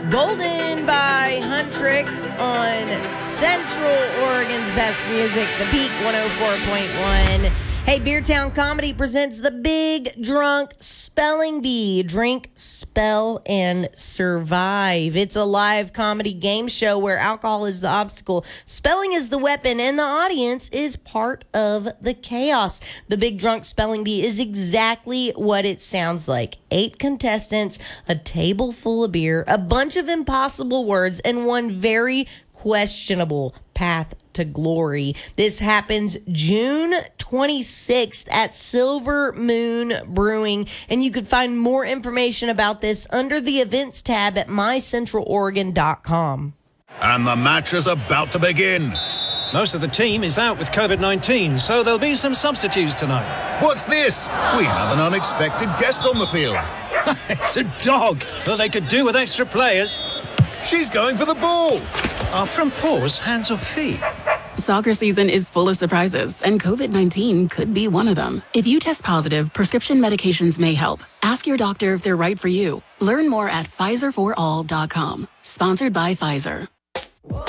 Golden by Huntrix on Central Oregon's best music, the Peak 104.1. Hey, Beertown Comedy presents the Big Drunk Spelling Bee. Drink, spell, and survive. It's a live comedy game show where alcohol is the obstacle, spelling is the weapon, and the audience is part of the chaos. The Big Drunk Spelling Bee is exactly what it sounds like. 8 contestants, a table full of beer, a bunch of impossible words, and one very questionable path to glory. This happens June 26th at Silver Moon Brewing, and you can find more information about this under the events tab at mycentraloregon.com. And the match is about to begin. Most of the team is out with COVID-19, so there'll be some substitutes tonight. What's this? We have an unexpected guest on the field. It's a dog. Well, they could do with extra players. She's going for the ball. Are front paws hands or feet? Soccer season is full of surprises, and COVID-19 could be one of them. If you test positive, prescription medications may help. Ask your doctor if they're right for you. Learn more at PfizerForAll.com. Sponsored by Pfizer.